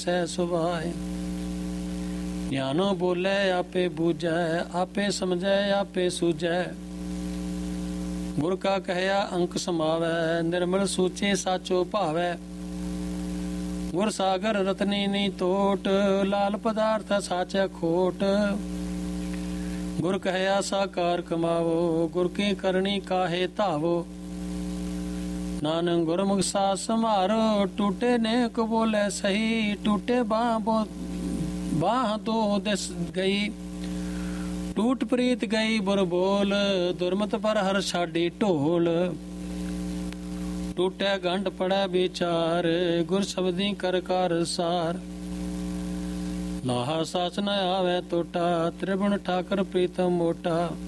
ਸਹਿ ਸੁਭਾਏ। ਗਿਆਨੋ ਬੋਲੇ ਆਪੇ ਬੂਝੈ, ਆਪੇ ਸਮਝੈ ਆਪੇ ਸੂਝੈ। ਗੁਰ ਕਾ ਕਹਿਆ ਅੰਕ ਸਮਾਵੈ, ਨਿਰਮਲ ਸੂਚੇ ਸਾਚੋ ਭਾਵੈ। ਗੁਰ ਸਾਗਰ ਰਤਨੀ ਨੀ ਤੋਟ, ਲਾਲ ਪਦਾਰਥ ਸਾਚੈ ਖੋਟ। ਗੁਰ ਕਹਿਆ ਸਾਕਾਰ ਕਮਾਵੋ, ਗੁਰ ਕੀ ਕਰਨੀ ਕਾਹੇ ਧਾਵੋ। ਨਾਨਕ ਗੁਰਮੁਖ ਸਾਥ ਸੰਭਾਰੋ, ਟੂਟੇ ਨੇਕ ਬੋਲੇ ਸਹੀ। ਟੂਟੇ ਬਾਹ ਦੋ ਦਿਸ ਗਈ, ਟੂਟ ਪ੍ਰੀਤ ਗਈ ਬੁਰ ਬੋਲ। ਦੁਰਮਤ ਪਰ ਹਰ ਛਾਡੀ ਢੋਲ। ਟੂਟੈ ਗੰਢ ਪੜੈ ਵਿਚਾਰ, ਗੁਰ ਸ਼ਬਦੀ ਕਰ ਕਾਰ ਸਾਰ। ਲਾਹਾ ਸਾਚ ਨ ਆਵੈ ਟੋਟਾ, ਤ੍ਰਿਭੁਵਨ ਠਾਕਰ ਪ੍ਰੀਤਮ ਮੋਟਾ।